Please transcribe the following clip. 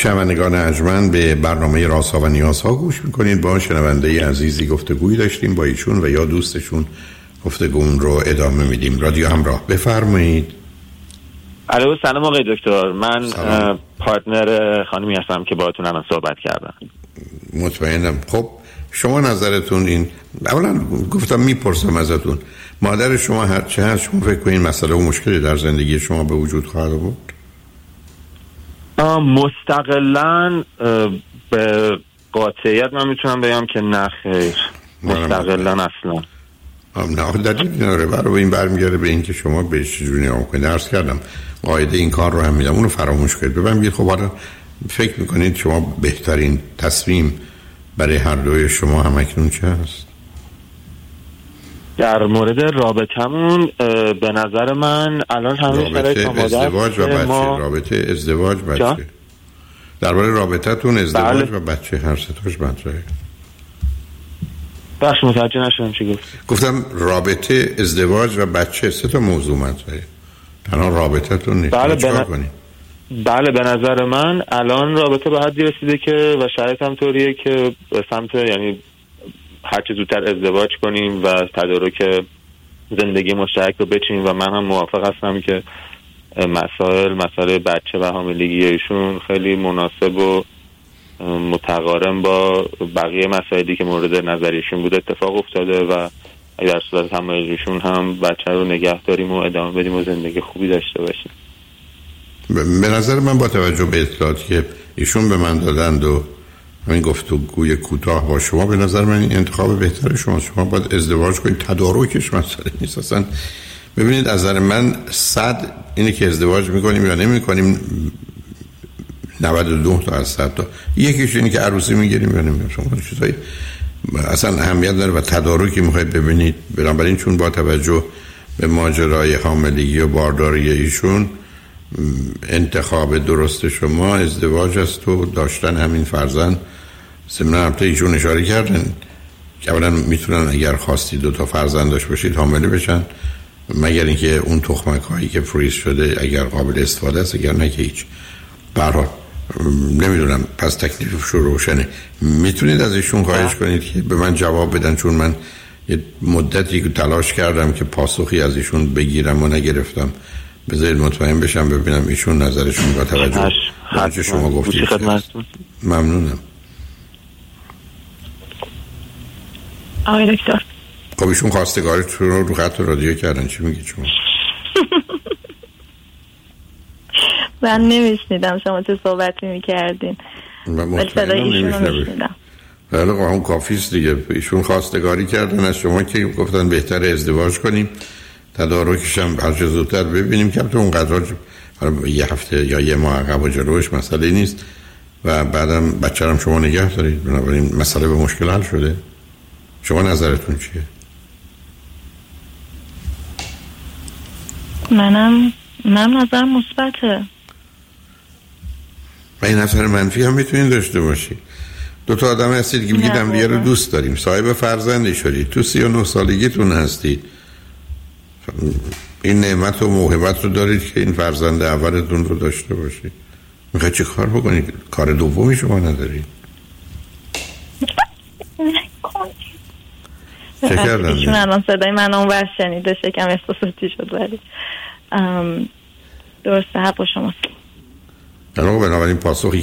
شنوندگان ارجمند، به برنامه رازها و نیازها گوش میکنید. با شنونده عزیزی گفتگویی داشتیم با ایشون و یا دوستشون گفتگومون رو ادامه میدیم. رادیو همراه، بفرمایید. الو، سلام آقای دکتر. من پارتنر خانمی هستم که باهاتون الان صحبت کردم. مطمئنم. خب شما نظرتون این، اولا گفتم میپرسم ازتون، مادر شما هر چه هست شما فکر کنید مسئله و مشکلی در زندگی شما به وجود خواهد آورد؟ مستقلاً به قاطعیت من میتونم بگم که نه خیر، مستقلاً اصلا نه. دلیل نداره. برای این برمیگرده به این که شما بهش چجوری نگاه کنید. عرض کردم قاعده این کار رو هم میدم، اونو فراموش کنید. ببینید خب حالا فکر میکنید شما بهترین تصمیم برای هر دوی شما همکنون چه هست؟ در مورد رابطمون به نظر من الان همه شرایط آماده است. ازدواج و بچه، رابطه، ازدواج، بچه. درباره رابطتون، ازدواج و بچه، هر سه تاش مطرحه. بخش متوجه نشدم چی گفت. گفتم رابطه، ازدواج و بچه، سه تا موضوع مطرحه. تنها رابطتون نیست. بله به نظر من الان رابطه به حدی رسیده که و شرایط هم طوریه که به سمت یعنی هر چه زودتر ازدواج کنیم و تدارک زندگی مشترک رو بچینیم و من هم موافق هستم که مسئله بچه و حاملگی ایشون خیلی مناسب و متقارن با بقیه مسائلی که مورد نظریشون بود اتفاق افتاده و اگر صورت حاملگیشون هم بچه رو نگه داریم و ادامه بدیم و زندگی خوبی داشته باشیم. به نظر من با توجه به اطلاعاتی که ایشون به من دادند و همین گفتگوی کوتاه با شما، به نظر من این انتخاب بهتر شما باید ازدواج کنید. تدارکش مسئله نیست اصلا. ببینید از نظر من 100 اینه که ازدواج میکنیم یا نمیکنیم، 99 تا از 100 تا. یکیش اینه که عروسی میگیریم یا نمیگیریم. شما چیزایی اصلا اهمیت داره و تدارکی میخواید ببینید. بنابراین چون با توجه به ماجرای حاملگی و بارداری ایشون انتخاب درست شما ازدواج است و داشتن همین فرزند. ضمن البته ایشون اشاره کردن که اولا میتونن اگر خواستید 2 تا فرزند داشته باشید حامله بشن، مگر اینکه اون تخمک هایی که فریز شده اگر قابل استفاده است، اگر نه که هیچ. به هر حال نمیدونم، پس تکلیفش روشنه. میتونید از ایشون خواهش کنید که به من جواب بدن، چون من یه مدتی تلاش کردم که پاسخی از ایشون بگیرم و نگرفتم. بذارید مطمئن بشم ببینم ایشون نظرشون با توجه به چه شما گفتید. ممنونم. آقای دکتر، خب ایشون خواستگارتون رو خط رادیو کردن، چی میگید شما؟ من نمیشنیدم شما چه صحبتی میکردین، ولی صدای ایشون رو میشنیدم. بله اون کافیست دیگه. ایشون خواستگاری کردن از شما که گفتن بهتر ازدواج کنیم، تدارکش هم هر چه زودتر ببینیم که اون قدر یه هفته یا یه ماه عقب و جلوش مسئله نیست و بعدم بچه هم شما نگه دارید. بنابراین مسئله به مشکل حل شده. شما نظرتون چیه؟ من نظر مثبته. و این نظر منفی هم میتونید داشته باشید. 2 تا آدم هستید که میگید هم دیگه رو دوست داریم، صاحب فرزندی شدید، تو 39 سالگیتون هستید، این نعمت و موهبت رو دارید که این فرزند اولتون رو داشته باشید. میخواید چه کار بکنید؟ کار دومی شما ندارید. چه کردن؟ ایشون الان صدای من اون شنیده، شکم احساساتی شد، ولی درسته حق با شماست. بنابراین پاسخی